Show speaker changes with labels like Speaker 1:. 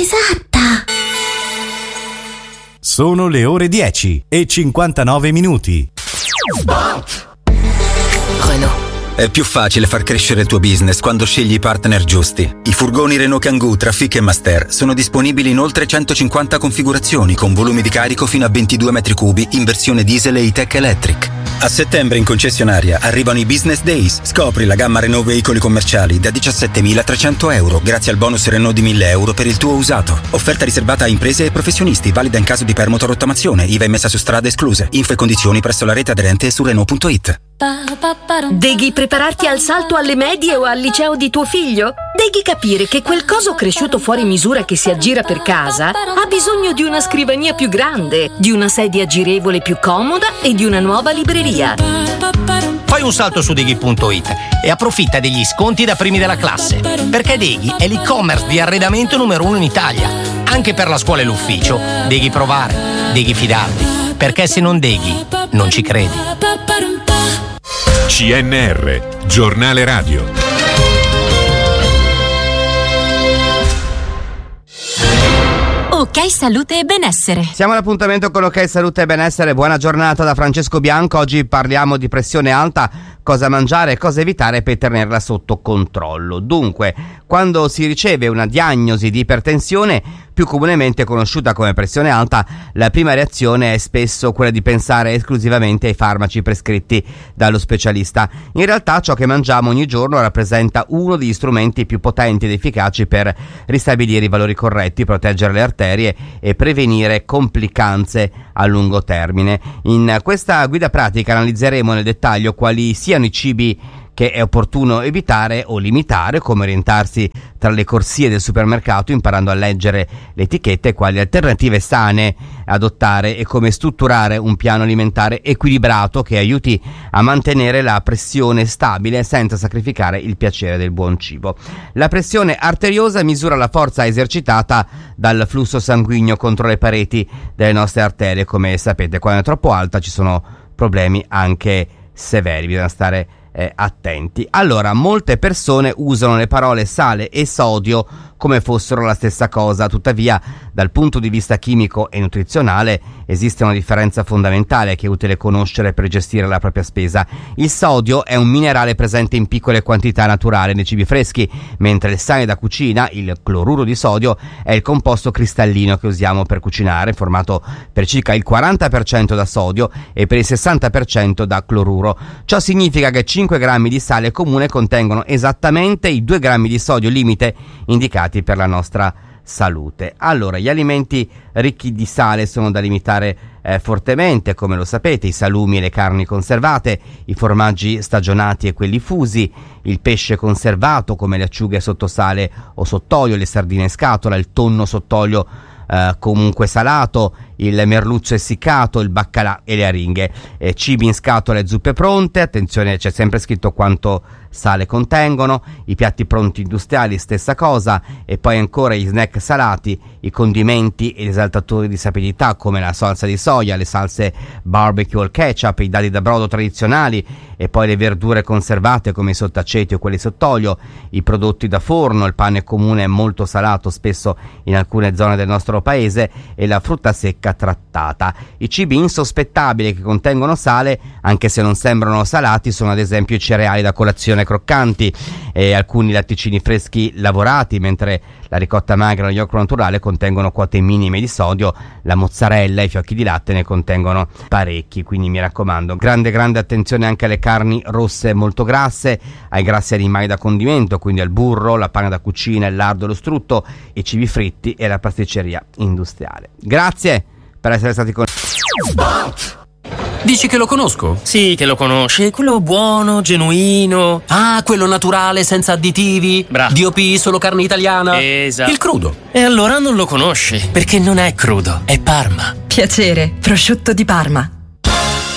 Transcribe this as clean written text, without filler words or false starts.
Speaker 1: esatta.
Speaker 2: Sono le ore 10:59.
Speaker 3: Renault. È più facile far crescere il tuo business quando scegli i partner giusti. I furgoni Renault Kangoo Trafic e Master sono disponibili in oltre 150 configurazioni con volumi di carico fino a 22 metri cubi in versione diesel e E-Tech Electric. A settembre in concessionaria arrivano i Business Days. Scopri la gamma Renault veicoli commerciali da 17.300 euro grazie al bonus Renault di 1.000 euro per il tuo usato. Offerta riservata a imprese e professionisti, valida in caso di permoto-rottamazione, IVA e messa su strada escluse. Info e condizioni presso la rete aderente e su Renault.it.
Speaker 4: Devi prepararti al salto alle medie o al liceo di tuo figlio? Devi capire che quel coso cresciuto fuori misura che si aggira per casa ha bisogno di una scrivania più grande, di una sedia girevole più comoda e di una nuova libreria.
Speaker 5: Fai un salto su Deghi.it e approfitta degli sconti da primi della classe, perché Deghi è l'e-commerce di arredamento numero 1 in Italia. Anche per la scuola e l'ufficio devi provare, devi fidarti, perché se non Deghi non ci credi.
Speaker 6: CNR, giornale radio.
Speaker 7: Ok Salute e Benessere.
Speaker 8: Siamo all'appuntamento con Ok Salute e Benessere. Buona giornata da Francesco Bianco. Oggi parliamo di pressione alta, cosa mangiare e cosa evitare per tenerla sotto controllo. Dunque, quando si riceve una diagnosi di ipertensione, più comunemente conosciuta come pressione alta, la prima reazione è spesso quella di pensare esclusivamente ai farmaci prescritti dallo specialista. In realtà ciò che mangiamo ogni giorno rappresenta uno degli strumenti più potenti ed efficaci per ristabilire i valori corretti, proteggere le arterie e prevenire complicanze a lungo termine. In questa guida pratica analizzeremo nel dettaglio quali siano i cibi che è opportuno evitare o limitare, come orientarsi tra le corsie del supermercato imparando a leggere le etichette, quali alternative sane adottare e come strutturare un piano alimentare equilibrato che aiuti a mantenere la pressione stabile senza sacrificare il piacere del buon cibo. La pressione arteriosa misura la forza esercitata dal flusso sanguigno contro le pareti delle nostre arterie. Come sapete, quando è troppo alta ci sono problemi anche severi, bisogna stare attenti. Allora, molte persone usano le parole sale e sodio come fossero la stessa cosa, tuttavia dal punto di vista chimico e nutrizionale esiste una differenza fondamentale che è utile conoscere per gestire la propria spesa. Il sodio è un minerale presente in piccole quantità naturali nei cibi freschi, mentre il sale da cucina, il cloruro di sodio, è il composto cristallino che usiamo per cucinare, formato per circa il 40% da sodio e per il 60% da cloruro. Ciò significa che 5 grammi di sale comune contengono esattamente i 2 grammi di sodio limite indicati per la nostra salute. Allora, gli alimenti ricchi di sale sono da limitare fortemente, come lo sapete: i salumi e le carni conservate, i formaggi stagionati e quelli fusi, il pesce conservato come le acciughe sottosale o sott'olio, le sardine in scatola, il tonno sott'olio comunque salato, il merluzzo essiccato, il baccalà e le aringhe. Cibi in scatola e zuppe pronte, attenzione, c'è sempre scritto quanto sale contengono. I piatti pronti industriali, stessa cosa. E poi ancora gli snack salati, i condimenti e gli esaltatori di sapidità come la salsa di soia, le salse barbecue o il ketchup, i dadi da brodo tradizionali, e poi le verdure conservate come i sottaceti o quelli sott'olio, i prodotti da forno, il pane comune molto salato spesso in alcune zone del nostro paese, e la frutta secca trattata. I cibi insospettabili che contengono sale, anche se non sembrano salati, sono ad esempio i cereali da colazione croccanti e alcuni latticini freschi lavorati, mentre la ricotta magra e lo yogurt naturale contengono quote minime di sodio, la mozzarella e i fiocchi di latte ne contengono parecchi, quindi mi raccomando, grande attenzione anche alle carni rosse molto grasse, ai grassi animali da condimento, quindi al burro, la panna da cucina, il lardo e lo strutto, i cibi fritti e la pasticceria industriale. Grazie per essere stati con noi.
Speaker 9: Dici che lo conosco?
Speaker 10: Sì, che lo conosci. Quello buono, genuino.
Speaker 9: Ah, quello naturale, senza additivi.
Speaker 10: Bravo.
Speaker 9: DOP, solo carne italiana.
Speaker 10: Esatto.
Speaker 9: Il crudo.
Speaker 10: E allora non lo conosci, perché non è crudo, è Parma.
Speaker 11: Piacere, prosciutto di Parma.